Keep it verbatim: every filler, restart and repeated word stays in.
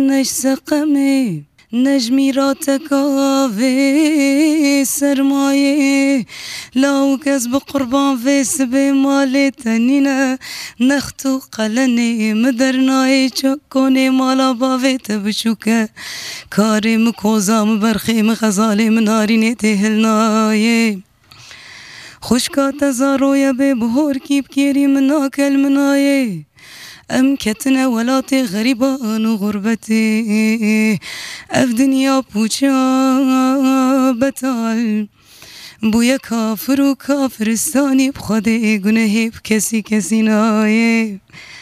نش سقمه نجمی را تکاوه سرمایه لاو کس بقربان ویس به مال تنینه نختو قلنه مدرنای چکونه مالا باویت بشوکه کارم کوزام برخیم غزالم نارینه تهلنایه خوشکات زارویا به بهور کیب کیری مناکل منایه ام کتنا ولات غریبان و غربتی اف دنیا پوچا بتال بویا کافر و کافرستانی بخوده گنه کسی کسی نایه